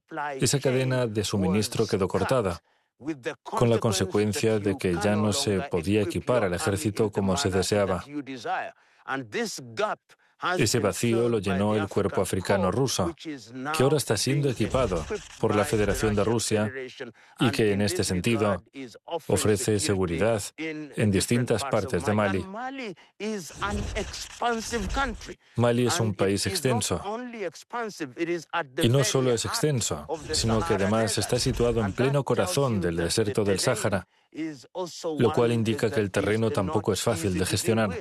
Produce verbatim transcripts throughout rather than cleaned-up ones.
esa cadena de suministro quedó cortada, con la consecuencia de que ya no se podía equipar al ejército como se deseaba. Ese vacío lo llenó el Cuerpo Africano Ruso, que ahora está siendo equipado por la Federación de Rusia y que, en este sentido, ofrece seguridad en distintas partes de Mali. Mali es un país extenso. Y no solo es extenso, sino que además está situado en pleno corazón del desierto del Sáhara, lo cual indica que el terreno tampoco es fácil de gestionar.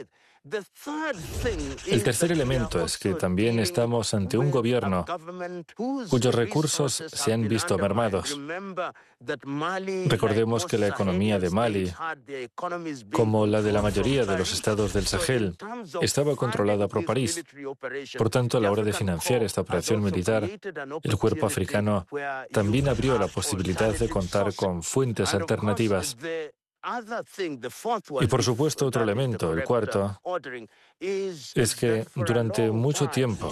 El tercer elemento es que también estamos ante un gobierno cuyos recursos se han visto mermados. Recordemos que la economía de Mali, como la de la mayoría de los estados del Sahel, estaba controlada por París. Por tanto, a la hora de financiar esta operación militar, el Cuerpo Africano también abrió la posibilidad de contar con fuentes alternativas. Y por supuesto, otro elemento, el cuarto, es que durante mucho tiempo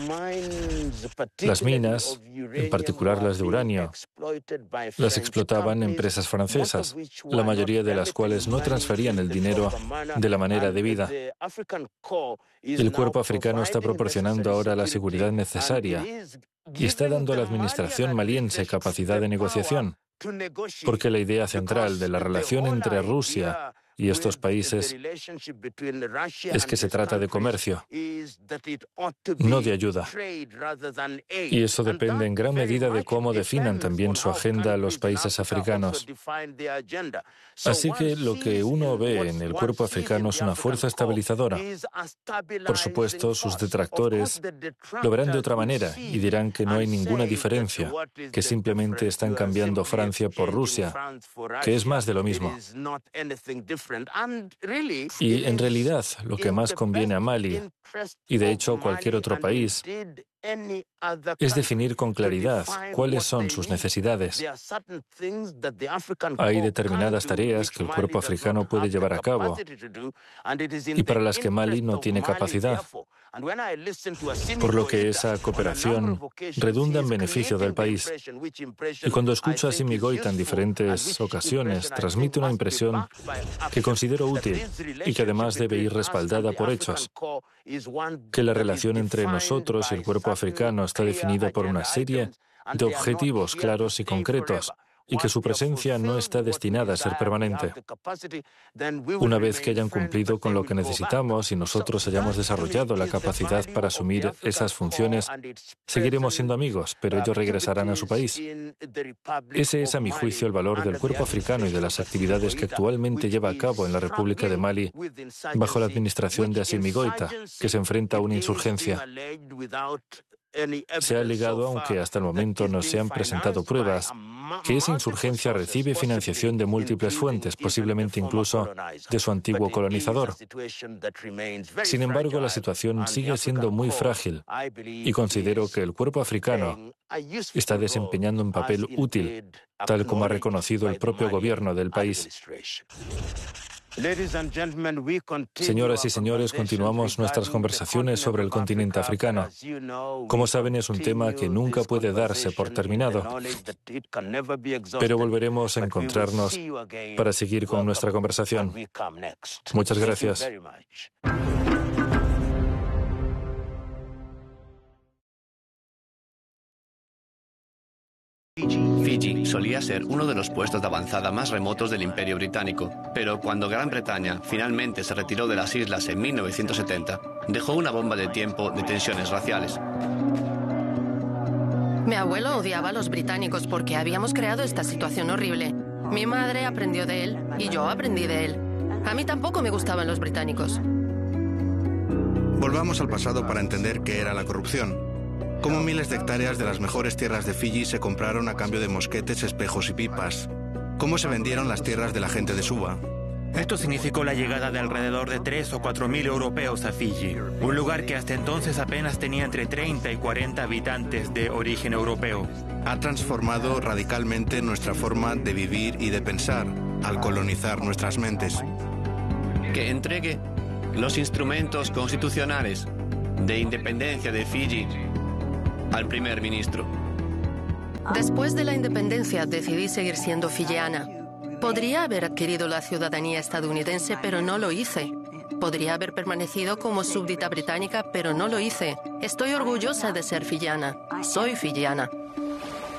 las minas, en particular las de uranio, las explotaban empresas francesas, la mayoría de las cuales no transferían el dinero de la manera debida. El Cuerpo Africano está proporcionando ahora la seguridad necesaria y está dando a la administración maliense capacidad de negociación. Porque la idea central de la relación entre Rusia y estos países es que se trata de comercio, no de ayuda. Y eso depende en gran medida de cómo definan también su agenda los países africanos. Así que lo que uno ve en el Cuerpo Africano es una fuerza estabilizadora. Por supuesto, sus detractores lo verán de otra manera y dirán que no hay ninguna diferencia, que simplemente están cambiando Francia por Rusia, que es más de lo mismo. Y en realidad, lo que más conviene a Mali, y de hecho a cualquier otro país, es definir con claridad cuáles son sus necesidades. Hay determinadas tareas que el Cuerpo Africano puede llevar a cabo y para las que Mali no tiene capacidad, por lo que esa cooperación redunda en beneficio del país. Y cuando escucho a Assimi Goïta en diferentes ocasiones, transmite una impresión que considero útil y que además debe ir respaldada por hechos, que la relación entre nosotros y el Cuerpo Africano está definida por una serie de objetivos claros y concretos, y que su presencia no está destinada a ser permanente. Una vez que hayan cumplido con lo que necesitamos y nosotros hayamos desarrollado la capacidad para asumir esas funciones, seguiremos siendo amigos, pero ellos regresarán a su país. Ese es, a mi juicio, el valor del Cuerpo Africano y de las actividades que actualmente lleva a cabo en la República de Mali bajo la administración de Assimi Goïta, que se enfrenta a una insurgencia. Se ha alegado, aunque hasta el momento no se han presentado pruebas, que esa insurgencia recibe financiación de múltiples fuentes, posiblemente incluso de su antiguo colonizador. Sin embargo, la situación sigue siendo muy frágil y considero que el Cuerpo Africano está desempeñando un papel útil, tal como ha reconocido el propio gobierno del país. Señoras y señores, continuamos nuestras conversaciones sobre el continente africano. Como saben, es un tema que nunca puede darse por terminado, pero volveremos a encontrarnos para seguir con nuestra conversación. Muchas gracias. Fiji solía ser uno de los puestos de avanzada más remotos del Imperio Británico, pero cuando Gran Bretaña finalmente se retiró de las islas en mil novecientos setenta, dejó una bomba de tiempo de tensiones raciales. Mi abuelo odiaba a los británicos porque habíamos creado esta situación horrible. Mi madre aprendió de él y yo aprendí de él. A mí tampoco me gustaban los británicos. Volvamos al pasado para entender qué era la corrupción. Cómo miles de hectáreas de las mejores tierras de Fiji se compraron a cambio de mosquetes, espejos y pipas. Cómo se vendieron las tierras de la gente de Suba. Esto significó la llegada de alrededor de tres o cuatro mil europeos a Fiji, un lugar que hasta entonces apenas tenía entre treinta y cuarenta habitantes de origen europeo. Ha transformado radicalmente nuestra forma de vivir y de pensar al colonizar nuestras mentes. Que entregue los instrumentos constitucionales de independencia de Fiji al primer ministro. Después de la independencia decidí seguir siendo fijiana. Podría haber adquirido la ciudadanía estadounidense, pero no lo hice. Podría haber permanecido como súbdita británica, pero no lo hice. Estoy orgullosa de ser fijiana. Soy fijiana.